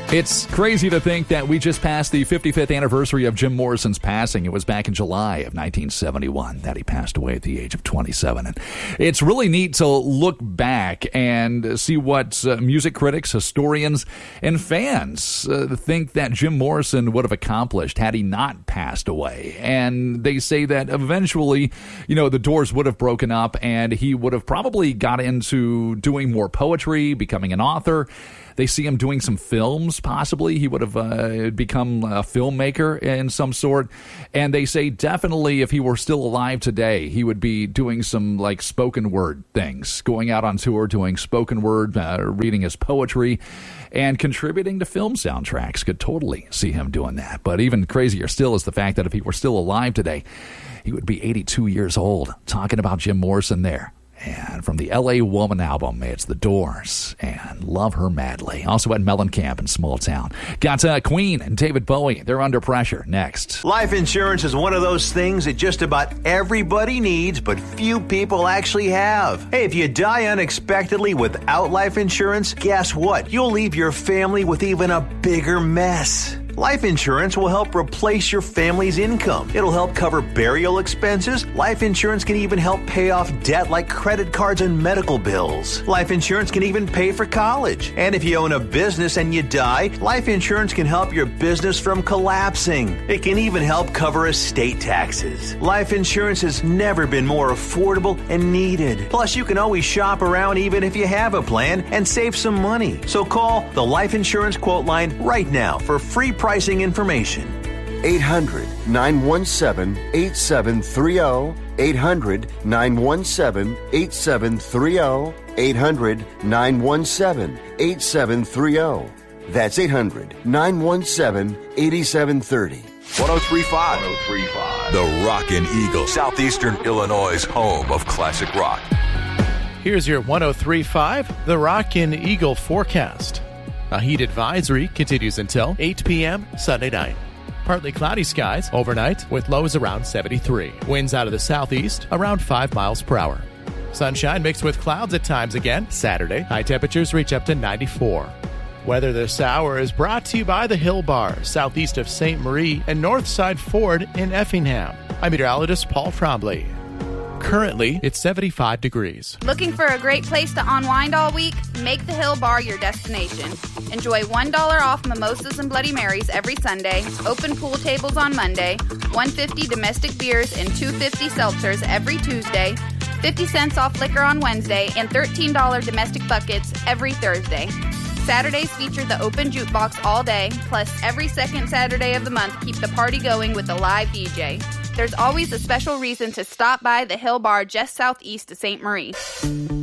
It's crazy to think that we just passed the 55th anniversary of Jim Morrison's passing. It was back in July of 1971 that he passed away at the age of 27. And it's really neat to look back and see what music critics, historians, and fans think that Jim Morrison would have accomplished had he not passed away. And they say that eventually, the doors would have broken up and he would have probably got into doing more poetry, becoming an author. They see him doing some films, possibly. He would have become a filmmaker in some sort. And they say definitely if he were still alive today, he would be doing some spoken word things, going out on tour, doing spoken word, reading his poetry, and contributing to film soundtracks. Could totally see him doing that. But even crazier still is the fact that if he were still alive today, he would be 82 years old. Talking about Jim Morrison there. And from the L.A. Woman album, it's The Doors and Love Her Madly. Also at Mellencamp in Small Town. Got Queen and David Bowie. They're Under Pressure next. Life insurance is one of those things that just about everybody needs, but few people actually have. Hey, if you die unexpectedly without life insurance, guess what? You'll leave your family with even a bigger mess. Life insurance will help replace your family's income. It'll help cover burial expenses. Life insurance can even help pay off debt like credit cards and medical bills. Life insurance can even pay for college. And if you own a business and you die, life insurance can help your business from collapsing. It can even help cover estate taxes. Life insurance has never been more affordable and needed. Plus, you can always shop around even if you have a plan and save some money. So call the Life Insurance Quote Line right now for free pricing information. 800-917-8730. 800-917-8730. 800-917-8730. That's 800-917-8730. 1035. The Rockin' Eagle, Southeastern Illinois' home of classic rock. Here's your 1035, the Rockin' Eagle forecast. A heat advisory continues until 8 p.m. Sunday night. Partly cloudy skies overnight with lows around 73. Winds out of the southeast around 5 miles per hour. Sunshine mixed with clouds at times again Saturday. High temperatures reach up to 94. Weather this hour is brought to you by the Hill Bar, southeast of St. Marie and Northside Ford in Effingham. I'm meteorologist Paul Trombley. Currently, it's 75 degrees. Looking for a great place to unwind all week? Make the Hill Bar your destination. Enjoy $1 off mimosas and Bloody Marys every Sunday, open pool tables on Monday, $1.50 domestic beers and $2.50 seltzers every Tuesday, 50 cents off liquor on Wednesday, and $13 domestic buckets every Thursday. Saturdays feature the open jukebox all day, plus every second Saturday of the month keep the party going with a live DJ. There's always a special reason to stop by the Hill Bar just southeast of St. Marie.